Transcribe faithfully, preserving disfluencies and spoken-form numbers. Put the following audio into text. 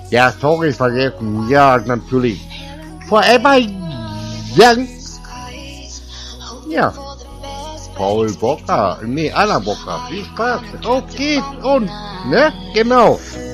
Ja, sorry, vergessen. Ja, natürlich. Forever Young. Ja. Paul Bocker. Nee, Anna Bocker. Viel Spaß. Auf geht's und, ne? Genau.